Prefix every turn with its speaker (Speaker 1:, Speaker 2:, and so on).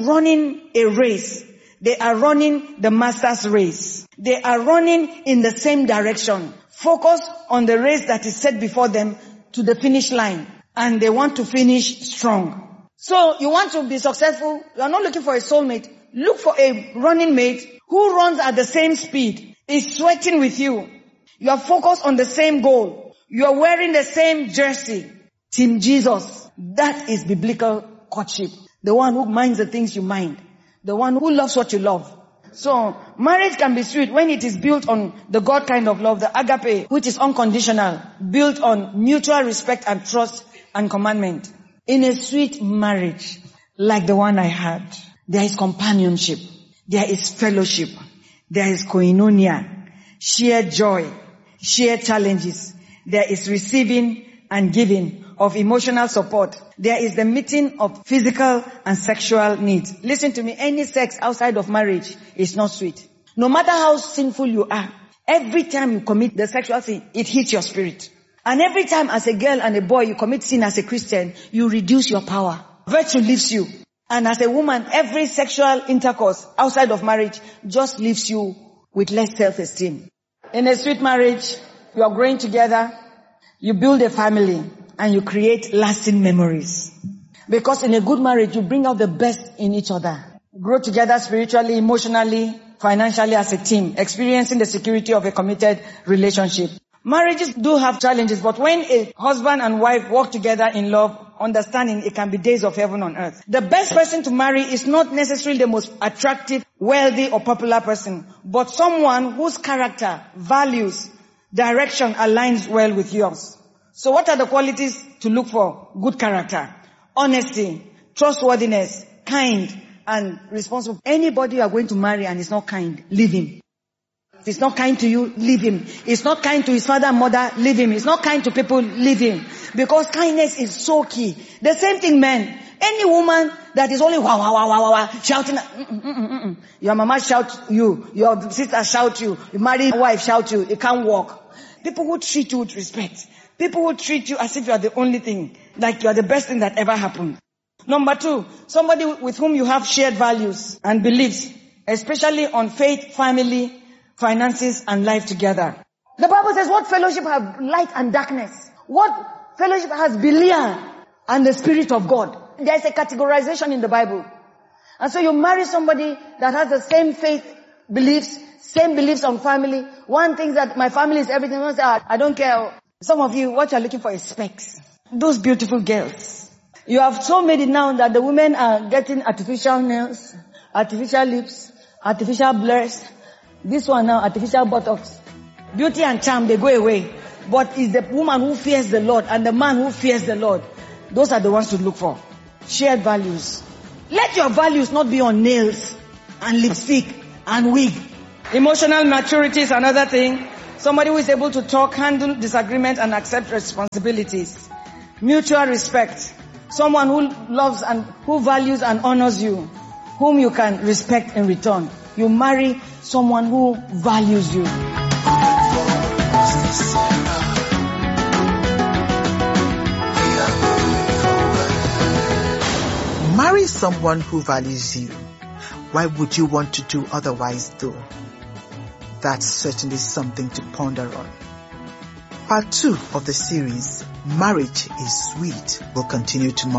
Speaker 1: running a race. They are running the master's race. They are running in the same direction. Focus on the race that is set before them to the finish line. And they want to finish strong. So you want to be successful. You are not looking for a soulmate. Look for a running mate who runs at the same speed, is sweating with you. You are focused on the same goal. You are wearing the same jersey. Team Jesus. That is biblical courtship. The one who minds the things you mind. The one who loves what you love. So, marriage can be sweet when it is built on the God kind of love, the agape, which is unconditional, built on mutual respect and trust and commandment. In a sweet marriage, like the one I had, there is companionship, there is fellowship, there is koinonia, shared joy, shared challenges, there is receiving and giving of emotional support. There is the meeting of physical and sexual needs. Listen to me, any sex outside of marriage is not sweet. No matter how sinful you are, every time you commit the sexual sin, it hits your spirit. And every time as a girl and a boy you commit sin as a Christian, you reduce your power. Virtue leaves you. And as a woman, every sexual intercourse outside of marriage just leaves you with less self-esteem. In a sweet marriage, you are growing together, you build a family, and you create lasting memories. Because in a good marriage, you bring out the best in each other. Grow together spiritually, emotionally, financially as a team, experiencing the security of a committed relationship. Marriages do have challenges, but when a husband and wife work together in love, understanding, it can be days of heaven on earth. The best person to marry is not necessarily the most attractive, wealthy, or popular person, but someone whose character, values, direction aligns well with yours. So what are the qualities to look for? Good character, honesty, trustworthiness, kind, and responsible. Anybody you are going to marry and is not kind, leave him. If he's not kind to you, leave him. He's not kind to his father and mother, leave him. He's not kind to people, leave him. Because kindness is so key. The same thing, men. Any woman that is only wah, wah, wah, wah, wah, wah, shouting, your mama shout you, your sister shout you, your married wife shout you, it can't work. People who treat you with respect. People who treat you as if you are the only thing, like you are the best thing that ever happened. Number 2, somebody with whom you have shared values and beliefs, especially on faith, family, finances, and life together. The Bible says, what fellowship have light and darkness? What fellowship has Belial and the Spirit of God? There is a categorization in the Bible. And so you marry somebody that has the same faith, beliefs, same beliefs on family. One thing that my family is everything. I don't care. Some of you, what you're looking for is specs. Those beautiful girls. You have so made it now that the women are getting artificial nails, artificial lips, artificial blurs. This one now, artificial buttocks. Beauty and charm, they go away. But it's the woman who fears the Lord and the man who fears the Lord. Those are the ones to look for. Shared values. Let your values not be on nails and lipstick and wig. Emotional maturity is another thing. Somebody who is able to talk, handle disagreement, and accept responsibilities. Mutual respect. Someone who loves and who values and honors you, whom you can respect in return. You marry someone who values you.
Speaker 2: Marry someone who values you. Why would you want to do otherwise though? That's certainly something to ponder on. Part 2 of the series, Marriage is Sweet, will continue tomorrow.